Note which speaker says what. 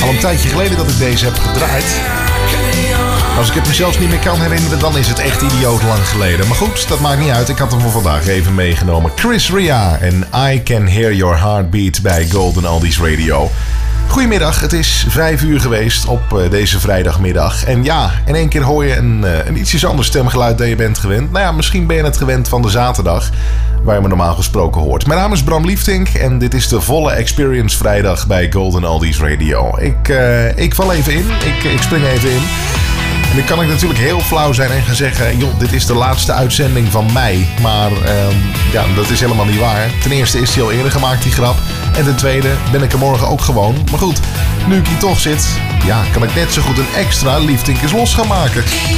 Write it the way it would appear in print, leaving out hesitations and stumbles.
Speaker 1: Al een tijdje geleden dat ik deze heb gedraaid. Als ik het me zelfs niet meer kan herinneren, dan is het echt idioot lang geleden. Maar goed, dat maakt niet uit. Ik had hem voor vandaag even meegenomen. Chris Rea en I Can Hear Your Heartbeat bij Golden Oldies Radio. Goedemiddag, het is 5 uur geweest op deze vrijdagmiddag. En ja, in één keer hoor je een ietsjes ander stemgeluid dan je bent gewend. Nou ja, misschien ben je het gewend van de zaterdag, waar je me normaal gesproken hoort. Mijn naam is Bram Liefdink en dit is de volle Experience Vrijdag bij Golden Oldies Radio. Ik val even in, ik spring even in. En dan kan ik natuurlijk heel flauw zijn en gaan zeggen, joh, dit is de laatste uitzending van mei. Maar ja, dat is helemaal niet waar. Ten eerste is die al eerder gemaakt, die grap. En ten tweede ben ik er morgen ook gewoon. Maar goed, nu ik hier toch zit, ja, kan ik net zo goed een extra Liefdink is los gaan maken.